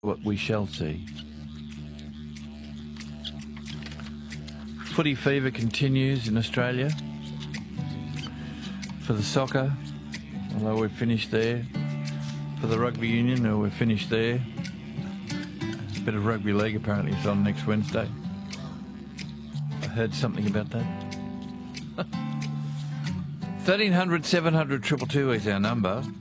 what we shall see. Footy fever continues in Australia. For the soccer, although we're finished there. For the rugby union, we're finished there. A bit of rugby league apparently is on next Wednesday. I heard something about that. 1300 700 222 is our number.